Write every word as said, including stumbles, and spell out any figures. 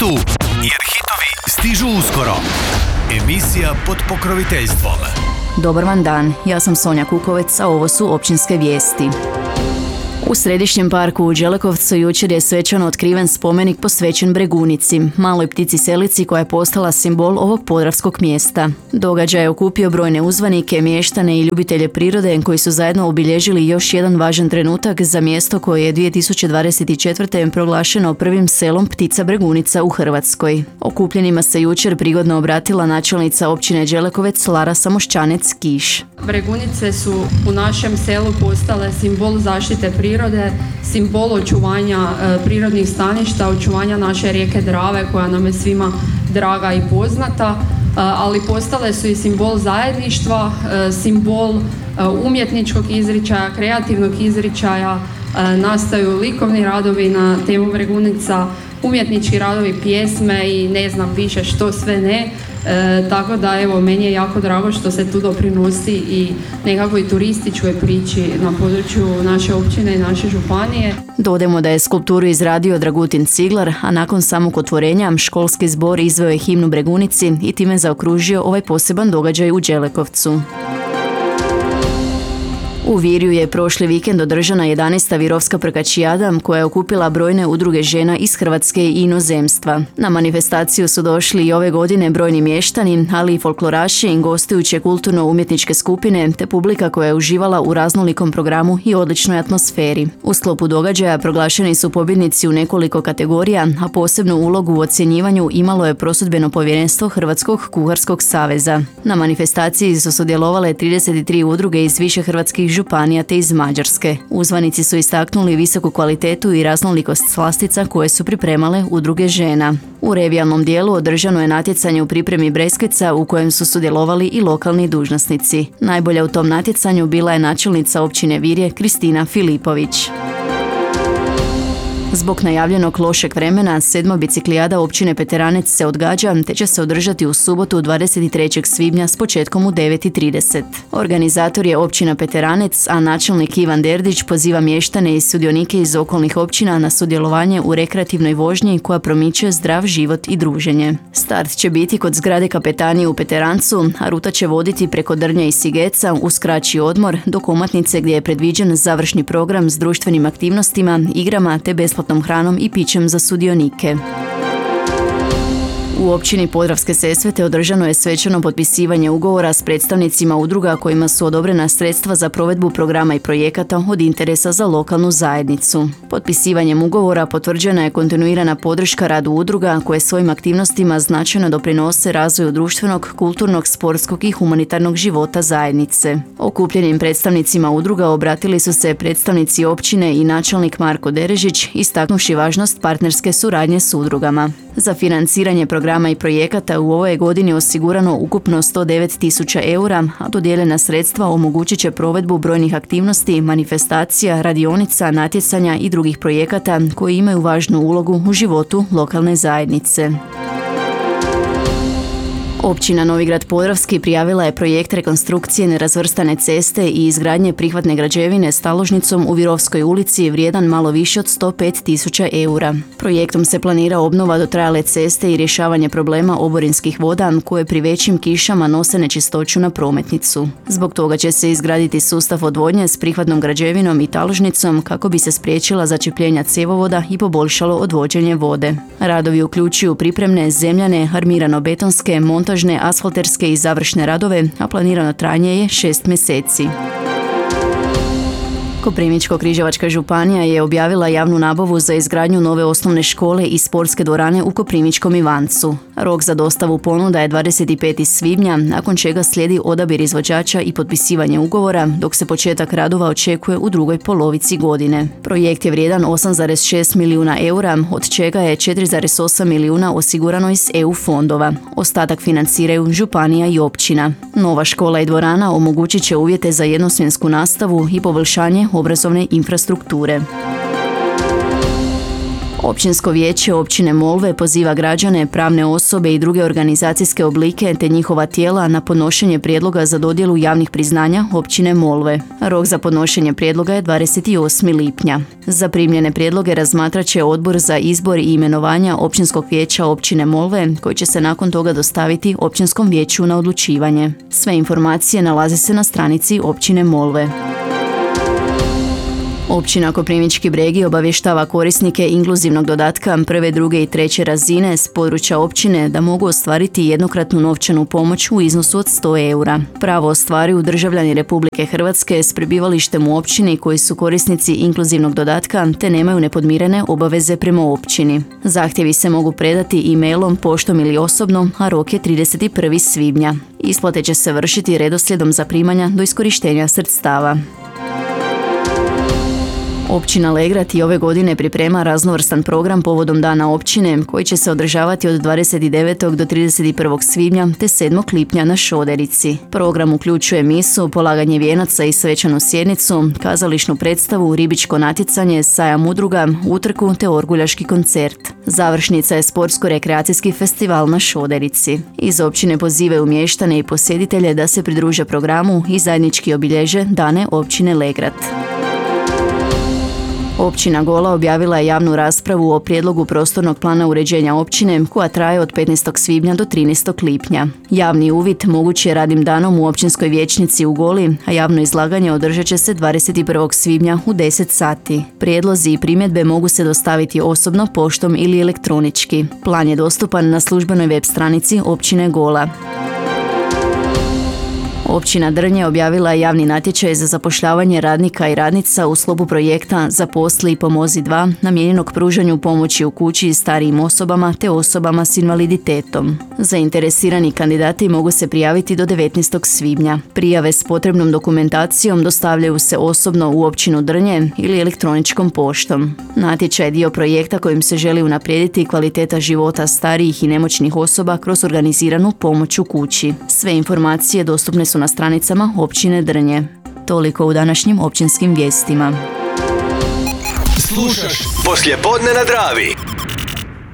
tu, jer hitovi stižu uskoro. Emisija pod pokroviteljstvom. Dobar vam dan, ja sam Sonja Kukovec, a ovo su općinske vijesti. U središnjem parku u Đelekovcu jučer je svečano otkriven spomenik posvećen Bregunici, maloj ptici selici koja je postala simbol ovog podravskog mjesta. Događaj je okupio brojne uzvanike, mještane i ljubitelje prirode koji su zajedno obilježili još jedan važan trenutak za mjesto koje je dvije tisuće dvadeset četvrte. proglašeno prvim selom ptica Bregunica u Hrvatskoj. Okupljenima se jučer prigodno obratila načelnica općine Đelekovec Lara Samošćanec-Kiš. Bregunice su u našem selu postale simbol zaštite prirode, simbol očuvanja e, prirodnih staništa, očuvanja naše rijeke Drave koja nam je svima draga i poznata, e, ali postale su i simbol zajedništva, e, simbol e, umjetničkog izričaja, kreativnog izričaja, e, nastaju likovni radovi na temu Bregunica, umjetnički radovi, pjesme i ne znam više što sve ne. E, tako da evo, meni je jako drago što se tu doprinosi i nekakvoj turističkoj priči na području naše općine i naše županije. Dodajmo da je skulpturu izradio Dragutin Ciglar, a nakon samog otvorenja školski zbor izveo je himnu Bregunici i time zaokružio ovaj poseban događaj u Đelekovcu. U Virju je prošli vikend održana jedanaesta Virovska prkačijada koja je okupila brojne udruge žena iz Hrvatske i inozemstva. Na manifestaciju su došli i ove godine brojni mještani, ali i folkloraši, gostujuće kulturno-umjetničke skupine te publika koja je uživala u raznolikom programu i odličnoj atmosferi. U sklopu događaja proglašeni su pobjednici u nekoliko kategorija, a posebnu ulogu u ocjenjivanju imalo je prosudbeno povjerenstvo Hrvatskog kuharskog saveza. Na manifestaciji su sudjelovale trideset tri udruge iz više hrvatskih županija te iz Mađarske. Uzvanici su istaknuli visoku kvalitetu i raznolikost slastica koje su pripremale udruge žena. U revijalnom dijelu održano je natjecanje u pripremi breskvica u kojem su sudjelovali i lokalni dužnosnici. Najbolja u tom natjecanju bila je načelnica općine Virje Kristina Filipović. Zbog najavljenog lošeg vremena, sedma biciklijada općine Peteranec se odgađa te će se održati u subotu dvadeset trećeg svibnja s početkom u devet i trideset. Organizator je općina Peteranec, a načelnik Ivan Derdić poziva mještane i sudionike iz okolnih općina na sudjelovanje u rekreativnoj vožnji koja promiče zdrav život i druženje. Start će biti kod zgrade kapetanije u Peterancu, a ruta će voditi preko Drnja i Sigeca uz kraći odmor do Komatnice gdje je predviđen završni program s društvenim aktivnostima, igrama te besplatnom hranom i pićem za sudionike. U općini Podravske Sesvete održano je svečano potpisivanje ugovora s predstavnicima udruga kojima su odobrena sredstva za provedbu programa i projekata od interesa za lokalnu zajednicu. Potpisivanjem ugovora potvrđena je kontinuirana podrška radu udruga koje svojim aktivnostima značajno doprinose razvoju društvenog, kulturnog, sportskog i humanitarnog života zajednice. Okupljenim predstavnicima udruga obratili su se predstavnici općine i načelnik Marko Derežić, istaknuši važnost partnerske suradnje s udrugama. Za financiranje programa i projekata u ovoj godini osigurano ukupno sto devet tisuća eura, a dodijeljena sredstva omogućit će provedbu brojnih aktivnosti, manifestacija, radionica, natjecanja i drugih projekata koji imaju važnu ulogu u životu lokalne zajednice. Općina Novigrad Podravski prijavila je projekt rekonstrukcije nerazvrstane ceste i izgradnje prihvatne građevine s taložnicom u Virovskoj ulici vrijedan malo više od sto pet tisuća eura. Projektom se planira obnova dotrajale ceste i rješavanje problema oborinskih voda koje pri većim kišama nose nečistoću na prometnicu. Zbog toga će se izgraditi sustav odvodnje s prihvatnom građevinom i taložnicom kako bi se spriječila začepljenja cjevovoda i poboljšalo odvođenje vode. Radovi uključuju pripremne, zemljane, armirano-betonske, montažne, asfalterske i završne radove, a planirano trajanje je šest mjeseci. Koprivničko-križevačka županija je objavila javnu nabavu za izgradnju nove osnovne škole i sportske dvorane u Koprivničkom Ivancu. Rok za dostavu ponuda je dvadeset petog svibnja, nakon čega slijedi odabir izvođača i potpisivanje ugovora, dok se početak radova očekuje u drugoj polovici godine. Projekt je vrijedan osam zarez šest milijuna eura, od čega je četiri zarez osam milijuna osigurano iz E U fondova. Ostatak financiraju županija i općina. Nova škola i dvorana omogućit će uvjete za jednosmjensku nastavu i poboljšanje obrazovne infrastrukture. Općinsko vijeće općine Molve poziva građane, pravne osobe i druge organizacijske oblike te njihova tijela na podnošenje prijedloga za dodjelu javnih priznanja općine Molve. Rok za podnošenje prijedloga je dvadeset osmog lipnja. Zaprimljene prijedloge razmatrat će Odbor za izbor i imenovanja Općinskog vijeća općine Molve, koji će se nakon toga dostaviti Općinskom vijeću na odlučivanje. Sve informacije nalaze se na stranici općine Molve. Općina Koprivnički Bregi obavještava korisnike inkluzivnog dodatka prve, druge i treće razine s područja općine da mogu ostvariti jednokratnu novčanu pomoć u iznosu od sto eura. Pravo ostvaruju državljani Republike Hrvatske s prebivalištem u općini koji su korisnici inkluzivnog dodatka te nemaju nepodmirene obaveze prema općini. Zahtjevi se mogu predati e-mailom, poštom ili osobno, a rok je trideset prvog svibnja. Isplate će se vršiti redoslijedom zaprimanja do iskorištenja sredstava. Općina Legrad i ove godine priprema raznovrstan program povodom Dana općine koji će se održavati od dvadeset devetog do trideset prvog svibnja te sedmog lipnja na Šoderici. Program uključuje misu, polaganje vijenaca i svečanu sjednicu, kazališnu predstavu, ribičko natjecanje, sajam udruga, utrku te orguljaški koncert. Završnica je sportsko-rekreacijski festival na Šoderici. Iz općine pozivaju mještane i posjetitelje da se pridruže programu i zajednički obilježe Dane općine Legrad. Općina Gola objavila je javnu raspravu o prijedlogu prostornog plana uređenja općine koja traje od petnaestog svibnja do trinaestog lipnja. Javni uvid moguć je radnim danom u općinskoj vijećnici u Goli, a javno izlaganje održat će se dvadeset prvog svibnja u deset sati. Prijedlozi i primjedbe mogu se dostaviti osobno, poštom ili elektronički. Plan je dostupan na službenoj web stranici općine Gola. Općina Drnje objavila je javni natječaj za zapošljavanje radnika i radnica u sklopu projekta Zaposli i pomozi dva, namijenjenog pružanju pomoći u kući starijim osobama te osobama s invaliditetom. Zainteresirani kandidati mogu se prijaviti do devetnaestog svibnja. Prijave s potrebnom dokumentacijom dostavljaju se osobno u općinu Drnje ili elektroničkom poštom. Natječaj je dio projekta kojim se želi unaprijediti kvaliteta života starijih i nemoćnih osoba kroz organiziranu pomoć u kući. Sve informacije dostupne su na stranicama općine Drnje. Toliko u današnjim općinskim vijestima. Slušaš Poslijepodne na Dravi.